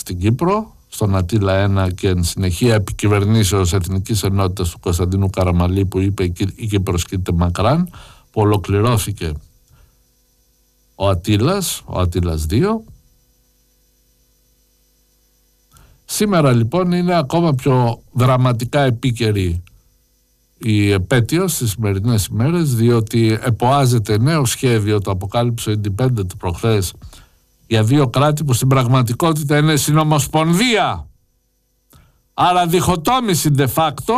στην Κύπρο, στον Αττήλα 1 και εν συνεχεία επικυβερνήσεως Εθνικής Ενότητας του Κωνσταντίνου Καραμαλή, που είπε η Κύπρος κοίται μακράν, που ολοκληρώθηκε ο Αττήλας 2. Σήμερα λοιπόν είναι ακόμα πιο δραματικά επίκαιρη η επέτειος στις σημερινές ημέρες, διότι εποάζεται νέο σχέδιο, το αποκάλυψε ο Independent προχθές, για 2 κράτη που στην πραγματικότητα είναι συνομοσπονδία, άρα διχοτόμηση de facto,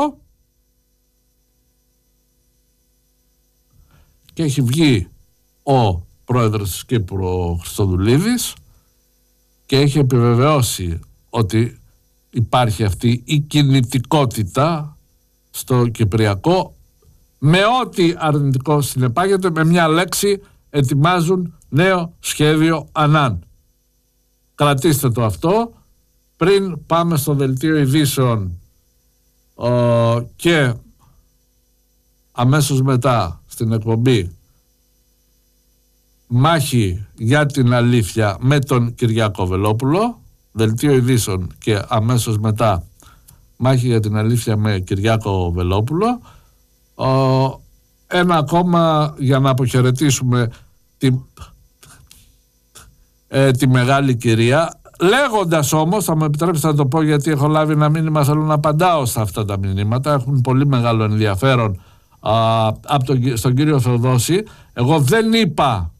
και έχει βγει ο πρόεδρος της Κύπρου, ο Χριστοδουλίδης, και έχει επιβεβαιώσει ότι υπάρχει αυτή η κινητικότητα στο Κυπριακό, με ό,τι αρνητικό συνεπάγεται. Με μια λέξη, ετοιμάζουν νέο σχέδιο Ανάν. Κρατήστε το αυτό. Πριν πάμε στο δελτίο ειδήσεων και αμέσως μετά στην εκπομπή Μάχη για την αλήθεια με τον Κυριάκο Βελόπουλο, δελτίο ειδήσεων και αμέσως μετά Μάχη για την αλήθεια με Κυριάκο Βελόπουλο. Ένα ακόμα για να αποχαιρετήσουμε τη μεγάλη κυρία, λέγοντας όμως, θα μου επιτρέψετε να το πω γιατί έχω λάβει ένα μήνυμα, θέλω να απαντάω σε αυτά τα μηνύματα, έχουν πολύ μεγάλο ενδιαφέρον στον κύριο Θεοδόση. Εγώ δεν είπα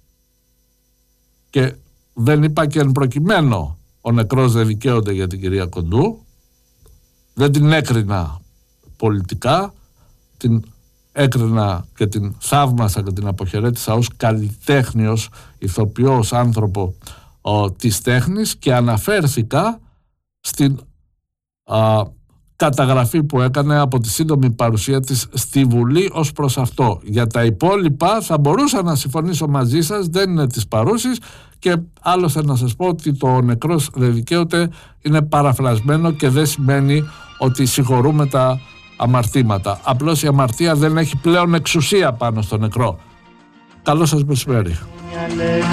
και εν προκειμένου ο νεκρός δεν δικαίονται για την κυρία Κοντού, δεν την έκρινα πολιτικά, την έκρινα και την θαύμασα και την αποχαιρέτησα ως καλλιτέχνη, ως ηθοποιό, ως άνθρωπο της τέχνης, και αναφέρθηκα στην καταγραφή που έκανε από τη σύντομη παρουσία της στη Βουλή ως προς αυτό. Για τα υπόλοιπα θα μπορούσα να συμφωνήσω μαζί σας, δεν είναι της παρούσης, και άλλωστε να σας πω ότι το νεκρός δεν δικαίωται είναι παραφρασμένο και δεν σημαίνει ότι συγχωρούμε τα αμαρτήματα. Απλώς η αμαρτία δεν έχει πλέον εξουσία πάνω στο νεκρό. Καλό σας μεσημέρι.